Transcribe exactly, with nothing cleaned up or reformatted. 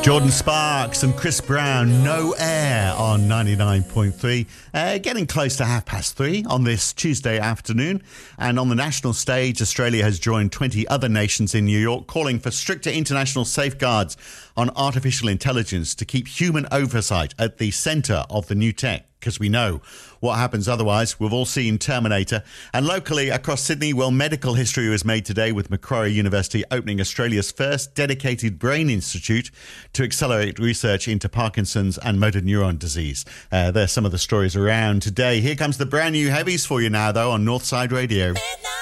Jordan Sparks and Chris Brown, No Air on ninety-nine point three. Uh, getting close to half past three on this Tuesday afternoon. And on the national stage, Australia has joined twenty other nations in New York calling for stricter international safeguards on artificial intelligence to keep human oversight at the centre of the new tech. Because we know what happens otherwise. We've all seen Terminator. And locally across Sydney, well, medical history was made today with Macquarie University opening Australia's first dedicated brain institute to accelerate research into Parkinson's and motor neuron disease. Uh, there's some of the stories around today. Here comes the brand new heavies for you now, though, on Northside Radio. Midnight.